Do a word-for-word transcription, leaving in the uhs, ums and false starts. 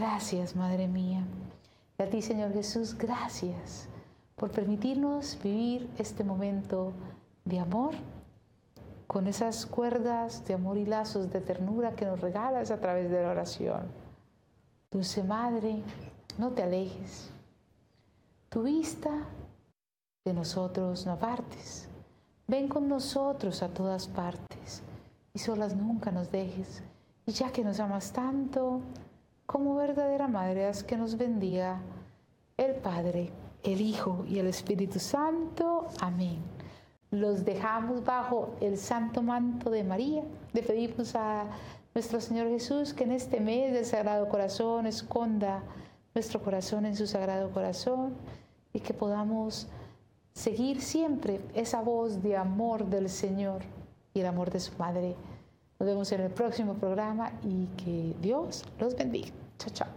Gracias, Madre mía. Y a ti, Señor Jesús, gracias por permitirnos vivir este momento de amor con esas cuerdas de amor y lazos de ternura que nos regalas a través de la oración. Dulce Madre, no te alejes. Tu vista de nosotros no apartes. Ven con nosotros a todas partes y solas nunca nos dejes. Y ya que nos amas tanto, como verdadera Madre, haz que nos bendiga el Padre, el Hijo y el Espíritu Santo. Amén. Los dejamos bajo el santo manto de María. Le pedimos a nuestro Señor Jesús que en este mes del Sagrado Corazón esconda nuestro corazón en su Sagrado Corazón y que podamos seguir siempre esa voz de amor del Señor y el amor de su Madre. Nos vemos en el próximo programa y que Dios los bendiga. Chao, chao.